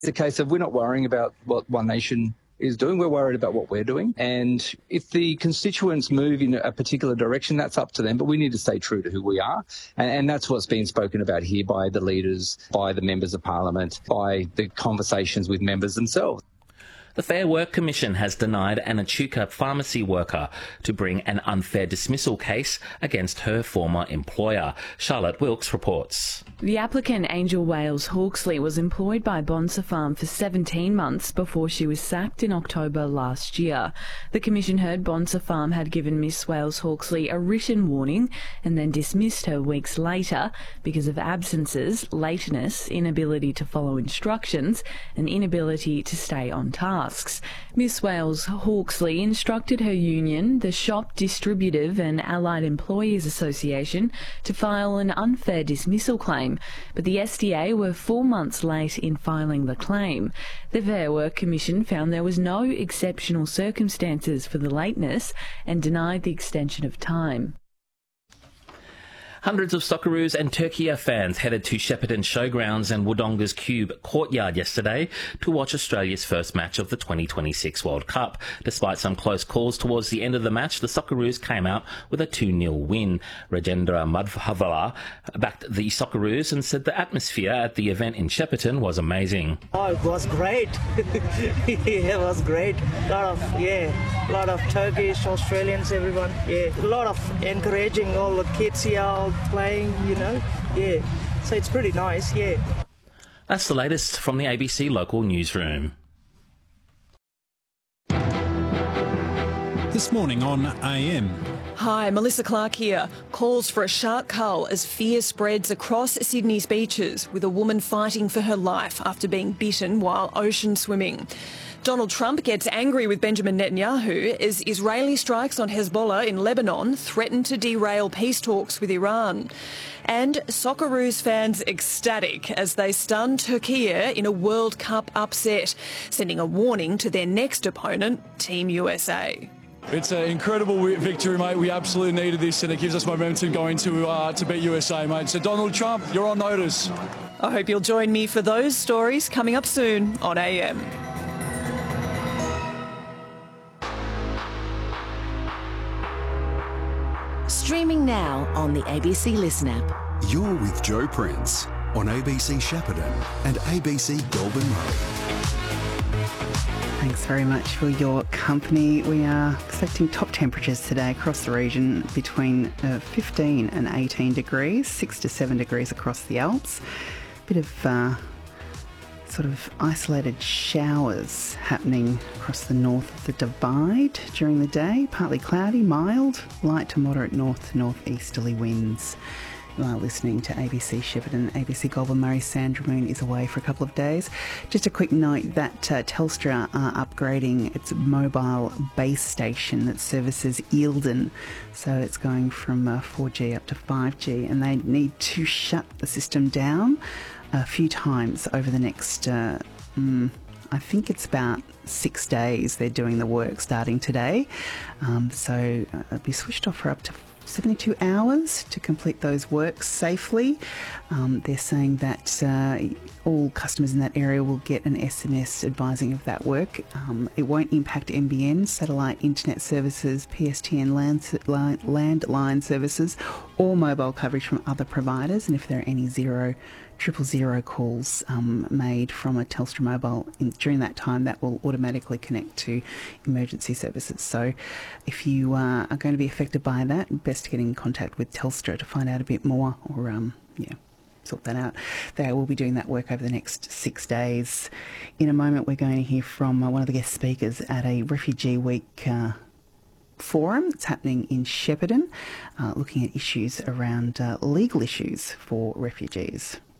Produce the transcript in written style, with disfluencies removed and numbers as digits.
It's a case of we're not worrying about what One Nation is doing, we're worried about what we're doing. And if the constituents move in a particular direction, that's up to them, but we need to stay true to who we are. And that's what's been spoken about here by the leaders, by the members of parliament, by the conversations with members themselves. The Fair Work Commission has denied an Echuca pharmacy worker to bring an unfair dismissal case against her former employer. Charlotte Wilkes reports. The applicant, Angel Wales Hawksley, was employed by Bonsa Farm for 17 months before she was sacked in October last year. The Commission heard Bonsa Farm had given Miss Wales Hawksley a written warning and then dismissed her weeks later because of absences, lateness, inability to follow instructions and inability to stay on task. Miss Wales Hawksley instructed her union, the Shop Distributive and Allied Employees Association, to file an unfair dismissal claim, but the SDA were 4 months late in filing the claim. The Fair Work Commission found there was no exceptional circumstances for the lateness and denied the extension of time. Hundreds of Socceroos and Turkey fans headed to Shepparton Showgrounds and Wodonga's Cube courtyard yesterday to watch Australia's first match of the 2026 World Cup. Despite some close calls towards the end of the match, the Socceroos came out with a 2-0 win. Rajendra Madhavala backed the Socceroos and said the atmosphere at the event in Shepparton was amazing. Oh, it was great. It was great. A lot of Turkish, Australians, everyone. Yeah, a lot of encouraging all the kids here playing, so it's pretty nice. That's the latest from the ABC local newsroom. This morning on AM. Hi, Melissa Clark here. Calls for a shark cull as fear spreads across Sydney's beaches, with a woman fighting for her life after being bitten while ocean swimming. Donald Trump gets angry with Benjamin Netanyahu as Israeli strikes on Hezbollah in Lebanon threaten to derail peace talks with Iran. And Socceroos fans ecstatic as they stun Turkey in a World Cup upset, sending a warning to their next opponent, Team USA. It's an incredible victory, mate. We absolutely needed this, and it gives us momentum going to beat USA, mate. So, Donald Trump, you're on notice. I hope you'll join me for those stories coming up soon on AM. Streaming now on the ABC Listen app. You're with Joe Prince on ABC Shepparton and ABC Goulburn Road. Thanks very much for your company. We are expecting top temperatures today across the region between 15 and 18 degrees, 6 to 7 degrees across the Alps. Bit of sort of isolated showers happening across the north of the Divide during the day. Partly cloudy, mild, light to moderate north to northeasterly winds. You are listening to ABC Shepparton. ABC Goulburn Murray Sandra Moon is away for a couple of days. Just a quick note that Telstra are upgrading its mobile base station that services Eildon. So it's going from 4G up to 5G, and they need to shut the system down a few times over the next, I think it's about 6 days. They're doing the work starting today. So it'll be switched off for up to 72 hours to complete those works safely. They're saying that all customers in that area will get an SMS advising of that work. It won't impact NBN, satellite internet services, PSTN landline services, or mobile coverage from other providers. And if there are any 000 calls made from a Telstra mobile during that time, that will automatically connect to emergency services. So if you are going to be affected by that, best to get in contact with Telstra to find out a bit more, or sort that out. They will be doing that work over the next 6 days. In a moment, we're going to hear from one of the guest speakers at a Refugee Week forum that's happening in Shepparton, looking at issues around legal issues for refugees.